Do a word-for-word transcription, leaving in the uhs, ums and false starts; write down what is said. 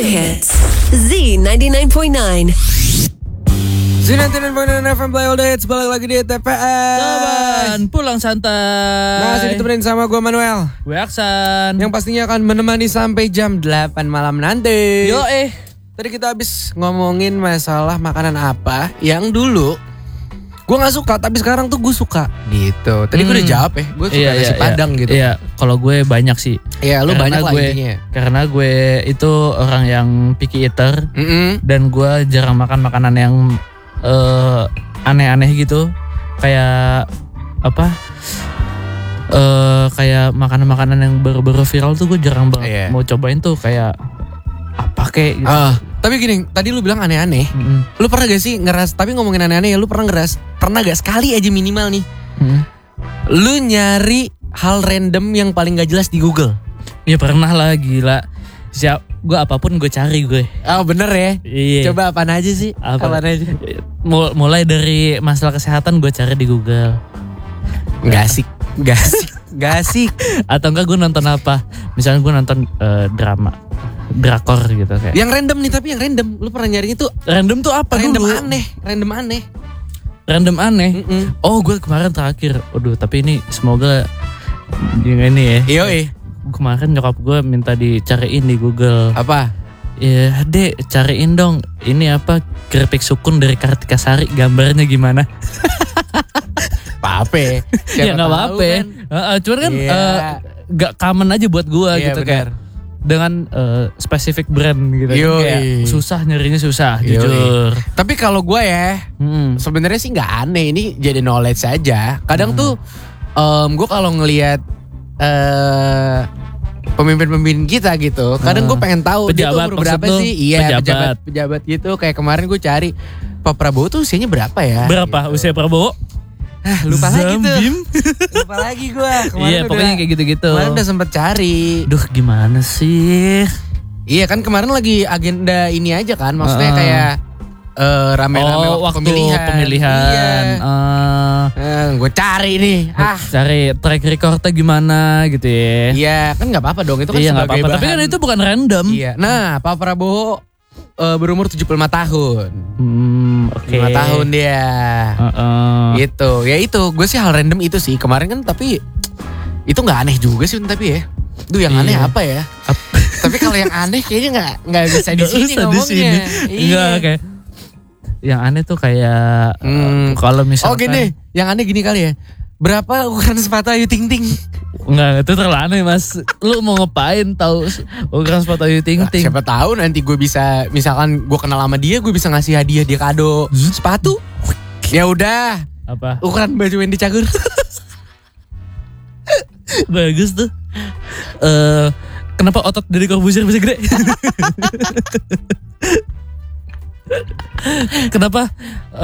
The hits. Z ninety-nine point nine. Z ninety-nine point nine F M Play All The Hits. Balik lagi di T P S. Kawan, pulang santai. Masih ditemenin sama gue Manuel, gue Aksan, yang pastinya akan menemani sampai jam delapan malam nanti. Yo eh Tadi kita habis ngomongin masalah makanan apa yang dulu gue gak suka, tapi sekarang tuh gue suka gitu. Tadi Hmm. gue udah jawab ya, gue suka iya, nasi iya, padang iya. gitu. Iya, kalau gue banyak sih. Iya, lu Karena banyak lah gue, intinya. Karena gue itu orang yang picky eater. Mm-mm. Dan gue jarang makan makanan yang uh, aneh-aneh gitu. Kayak apa? Uh, kayak makanan-makanan yang baru-baru viral tuh gue jarang banget Iya. mau cobain tuh. Kayak apa kek gitu. Ah, tapi gini, tadi lu bilang aneh-aneh. Mm-mm. Lu pernah gak sih ngeras, tapi ngomongin aneh-aneh ya, lu pernah ngeras, pernah gak sekali aja minimal nih, Mm. lu nyari hal random yang paling gak jelas di Google? Ya pernah lah, gila. Siap, gue apapun gue cari gue. Oh bener ya? Iya. Coba apaan aja sih? Apa? Apaan aja? Mul- Mulai dari masalah kesehatan gue cari di Google. Gak asik, gak asik, gak asik. Atau enggak gue nonton apa? Misalnya gue nonton eh, drama, drakor gitu kayak. Yang random nih, tapi yang random. Lu pernah nyari itu Random tuh apa random dulu? aneh, random aneh. Random aneh. Mm-mm. Oh gue kemarin terakhir. Aduh tapi ini semoga yang ini ya. Iyo eh. Kemarin nyokap gue minta dicariin di Google. Apa? Ya dek cariin dong. Ini apa keripik sukun dari Kartika Sari. Gambarnya gimana? Apa-apa. Ya nggak apa-apa. Kan? Heeh, cuman kan Iya. eh, gak common aja buat gue Iya, gitu benar. kayak dengan eh, spesifik brand gitu. Yoi. Kayak susah nyarinya susah Yoi. jujur. Tapi kalau gue ya, Hmm. sebenarnya sih nggak aneh, ini jadi knowledge saja. Kadang tuh um, gue kalau ngelihat eh pemimpin-pemimpin kita gitu, kadang gue pengen tahu dia tuh Pejabat umur berapa maksud lu? sih? Iya, Pejabat. pejabat pejabat gitu. Kayak kemarin gue cari Pak Prabowo tuh usianya berapa ya? Berapa Gitu. usia Prabowo? Ah, lupa lagi tuh. Zambim. Lupa lagi gue. Iya pokoknya kayak gitu-gitu. Kemarin udah sempet cari. Duh gimana sih? Iya kan kemarin lagi agenda ini aja kan, maksudnya Uh. kayak eh, rame-rame Oh waktu pemilihan. pemilihan. Iya. eh, Eh, gue cari nih. Ah, cari track recordnya gimana gitu ya. iya kan nggak apa-apa dong, itu kan Iya nggak sebagai apa-apa. Tapi bahan. kan itu bukan random. Iya. Nah, Pak Prabowo eh, berumur tujuh puluh lima tahun. Hmm, oke. lima tahun dia. Heeh. Gitu. Ya itu, gue sih hal random itu sih. Kemarin kan tapi itu nggak aneh juga sih tapi ya. Duh yang aneh Iya. apa ya? Tapi kalau yang aneh kayaknya nggak nggak bisa di Nggak sini usah di ngomongnya. sini. Iya. Enggak kayak yang aneh tuh kayak Hmm. eh, kalau misalkan Oh gini, yang aneh gini kali ya. Berapa ukuran sepatu Ayu Ting Ting? enggak itu terlalu aneh mas. Lu mau ngapain tahu ukuran sepatu Ayu Ting Nah, Ting? siapa tahu nanti gue bisa, misalkan gue kenal sama dia, gue bisa ngasih hadiah dia kado sepatu. Ya udah, Apa? ukuran baju Wendy Cagur. Bagus tuh. Eh kenapa otot dari Corbuzier bisa gede? Kenapa